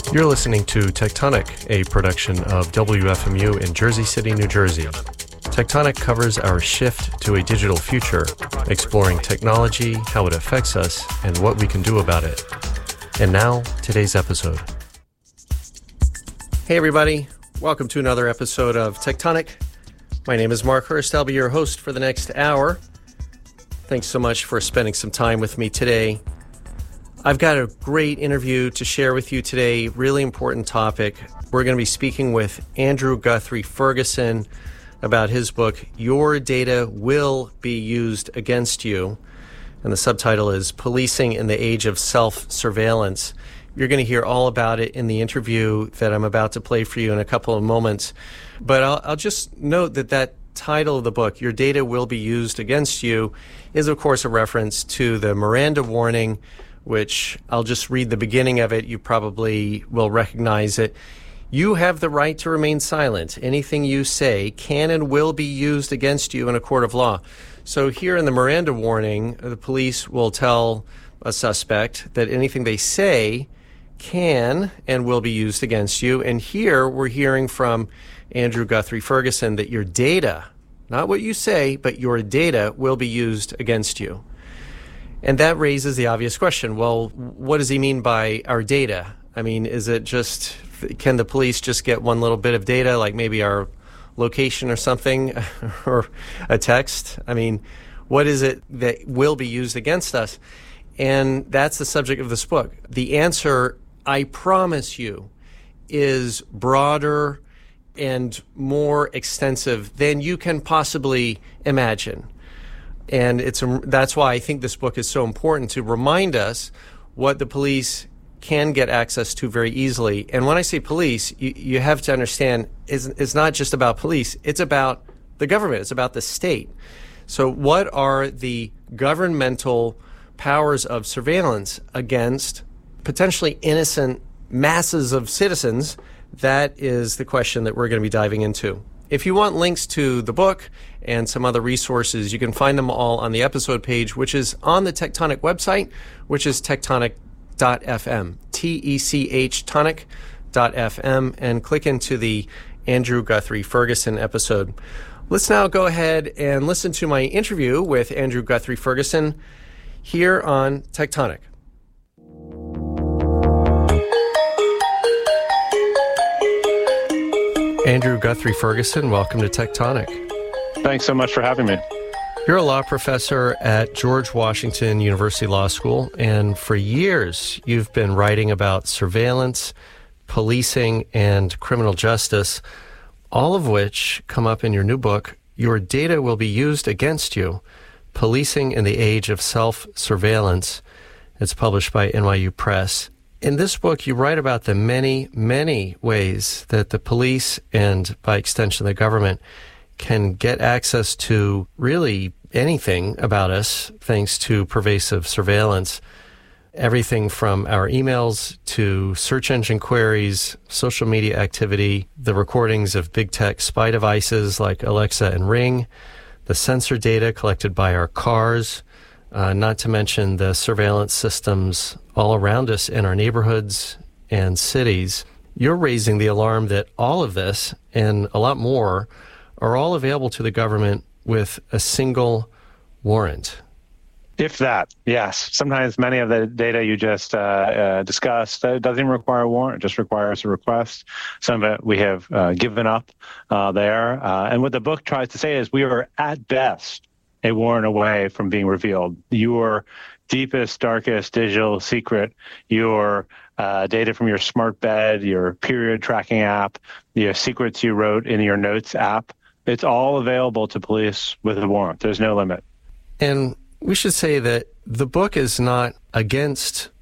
You're listening to Tectonic, a production of WFMU in Jersey City, New Jersey. Tectonic covers our shift to a digital future, exploring technology, how it affects us, and what we can do about it. And now, today's episode. Hey everybody, welcome to another episode of Tectonic. My name is Mark Hurst. I'll be your host for the next hour. Thanks so much for spending some time with me today. I've got a great interview to share with you today, really important topic. We're going to be speaking with Andrew Guthrie Ferguson about his book, Your Data Will Be Used Against You. And the subtitle is Policing in the Age of Self-Surveillance. You're going to hear all about it in the interview that I'm about to play for you in a couple of moments. But I'll just note that title of the book, Your Data Will Be Used Against You, is of course a reference to the Miranda warning, which I'll just read the beginning of it. You probably will recognize it. You have the right to remain silent. Anything you say can and will be used against you in a court of law. So here in the Miranda warning, the police will tell a suspect that anything they say can and will be used against you. And here we're hearing from Andrew Guthrie Ferguson that your data, not what you say, but your data will be used against you. And that raises the obvious question, well, what does he mean by our data? I mean, is it just, can the police just get one little bit of data, like maybe our location or something, or a text? I mean, what is it that will be used against us? And that's the subject of this book. The answer, I promise you, is broader and more extensive than you can possibly imagine. And that's why I think this book is so important, to remind us what the police can get access to very easily. And when I say police, you have to understand it's not just about police. It's about the government. It's about the state. So what are the governmental powers of surveillance against potentially innocent masses of citizens? That is the question that we're going to be diving into. If you want links to the book and some other resources, you can find them all on the episode page, which is on the Tectonic website, which is tectonic.fm, T-E-C-H, tonic.fm, and click into the Andrew Guthrie Ferguson episode. Let's now go ahead and listen to my interview with Andrew Guthrie Ferguson here on Tectonic. Andrew Guthrie Ferguson, welcome to Tectonic. Thanks so much for having me. You're a law professor at George Washington University Law School, and for years you've been writing about surveillance, policing, and criminal justice, all of which come up in your new book, Your Data Will Be Used Against You, Policing in the Age of Self-Surveillance. It's published by NYU Press. In this book, you write about the many, many ways that the police and, by extension, the government can get access to really anything about us thanks to pervasive surveillance. Everything from our emails to search engine queries, social media activity, the recordings of big tech spy devices like Alexa and Ring, the sensor data collected by our cars, not to mention the surveillance systems all around us in our neighborhoods and cities. You're raising the alarm that all of this and a lot more are all available to the government with a single warrant. If that, yes. Sometimes many of the data you just discussed doesn't even require a warrant, it just requires a request. Some of it we have given up there. And what the book tries to say is we are at best a warrant away from being revealed. Your deepest, darkest digital secret, your data from your smart bed, your period tracking app, your secrets you wrote in your notes app, it's all available to police with a warrant. There's no limit. And we should say that the book is not against